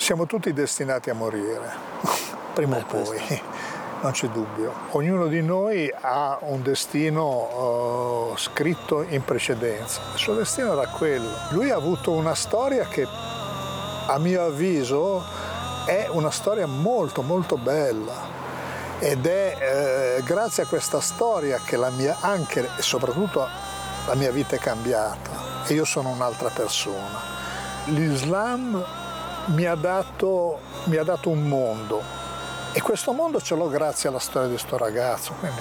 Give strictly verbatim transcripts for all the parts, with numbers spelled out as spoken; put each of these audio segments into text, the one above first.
siamo tutti destinati a morire, prima o poi, non c'è dubbio. Ognuno di noi ha un destino uh, scritto in precedenza. Il suo destino era quello. Lui ha avuto una storia che, a mio avviso, è una storia molto molto bella. Ed è eh, grazie a questa storia che la mia, anche e soprattutto la mia vita è cambiata e io sono un'altra persona. L'Islam mi ha dato, mi ha dato un mondo e questo mondo ce l'ho grazie alla storia di questo ragazzo. Quindi...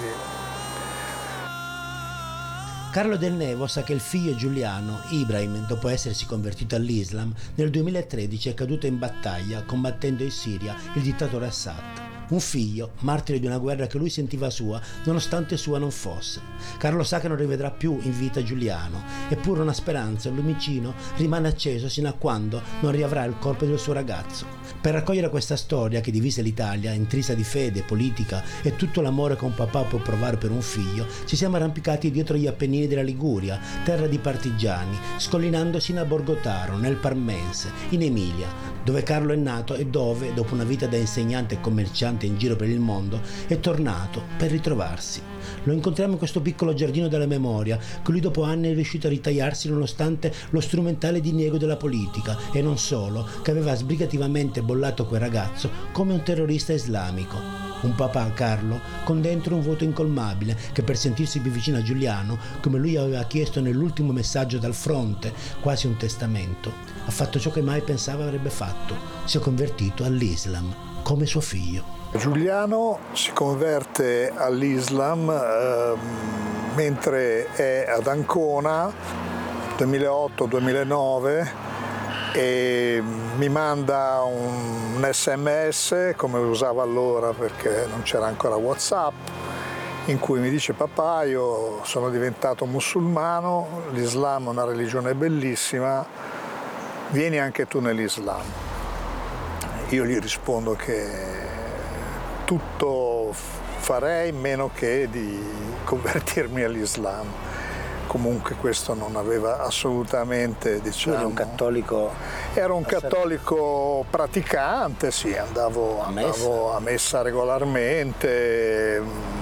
Carlo Del Nevo sa che il figlio Giuliano, Ibrahim, dopo essersi convertito all'Islam, nel duemilatredici è caduto in battaglia combattendo in Siria il dittatore Assad. Un figlio, martire di una guerra che lui sentiva sua, nonostante sua non fosse. Carlo sa che non rivedrà più in vita Giuliano, eppure una speranza, un lumicino, rimane acceso sino a quando non riavrà il corpo del suo ragazzo. Per raccogliere questa storia che divise l'Italia, intrisa di fede, politica e tutto l'amore che un papà può provare per un figlio, ci siamo arrampicati dietro gli Appennini della Liguria, terra di partigiani, scollinando sino a Borgotaro, nel Parmense, in Emilia, dove Carlo è nato e dove, dopo una vita da insegnante e commerciante in giro per il mondo, è tornato per ritrovarsi. Lo incontriamo in questo piccolo giardino della memoria che lui dopo anni è riuscito a ritagliarsi nonostante lo strumentale diniego della politica e non solo, che aveva sbrigativamente bollato quel ragazzo come un terrorista islamico. Un papà, Carlo, con dentro un vuoto incolmabile che per sentirsi più vicino a Giuliano, come lui aveva chiesto nell'ultimo messaggio dal fronte, quasi un testamento, ha fatto ciò che mai pensava avrebbe fatto, si è convertito all'Islam, come suo figlio. Giuliano si converte all'Islam eh, mentre è ad Ancona, duemilaotto duemilanove, e mi manda un, un sms come usava allora perché non c'era ancora WhatsApp, in cui mi dice: papà, io sono diventato musulmano, l'Islam è una religione bellissima, vieni anche tu nell'Islam. Io gli rispondo che tutto farei meno che di convertirmi all'Islam. Comunque questo non aveva assolutamente, diciamo... Era un cattolico... Ero un cattolico praticante, sì, andavo, andavo a messa regolarmente,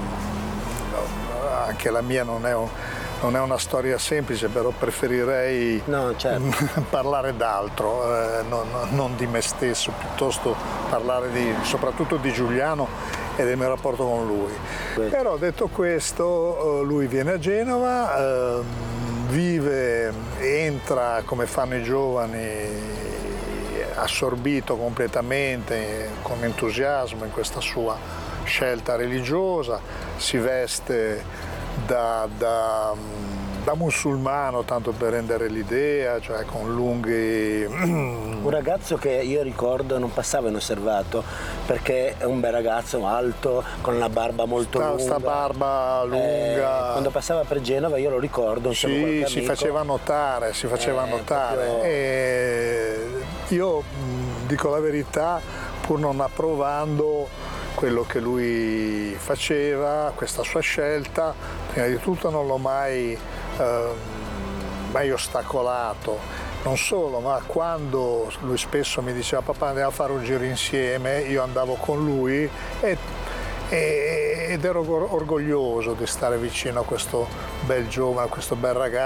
anche la mia non è, un, non è una storia semplice, però preferirei no, certo. parlare d'altro, eh, non, non di me stesso, piuttosto parlare di, soprattutto di Giuliano e del mio rapporto con lui. Beh. Però detto questo, lui viene a Genova, eh, vive, entra come fanno i giovani, assorbito completamente, con entusiasmo in questa sua scelta religiosa, si veste da, da, da musulmano, tanto per rendere l'idea, cioè con lunghi... Un ragazzo che io ricordo non passava inosservato, perché è un bel ragazzo, alto, con la barba molto sta, lunga. Sta barba lunga. Eh, quando passava per Genova io lo ricordo. Sì, si faceva notare, si faceva eh, notare. Proprio... E io dico la verità, pur non approvando quello che lui faceva, questa sua scelta, prima di tutto non l'ho mai, eh, mai ostacolato, non solo, ma quando lui spesso mi diceva: papà, andiamo a fare un giro insieme, io andavo con lui e, e, ed ero orgoglioso di stare vicino a questo bel giovane, a questo bel ragazzo.